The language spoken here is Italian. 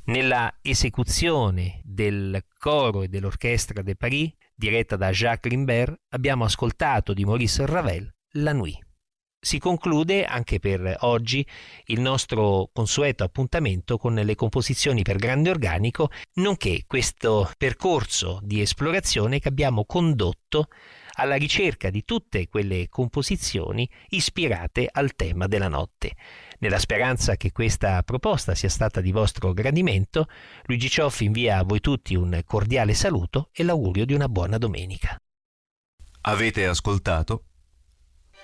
Nella esecuzione del coro e dell'Orchestra de Paris, diretta da Jacques Rimbert, abbiamo ascoltato di Maurice Ravel La Nuit. Si conclude anche per oggi il nostro consueto appuntamento con le composizioni per grande organico, nonché questo percorso di esplorazione che abbiamo condotto alla ricerca di tutte quelle composizioni ispirate al tema della notte. Nella speranza che questa proposta sia stata di vostro gradimento, Luigi Cioffi invia a voi tutti un cordiale saluto e l'augurio di una buona domenica. Avete ascoltato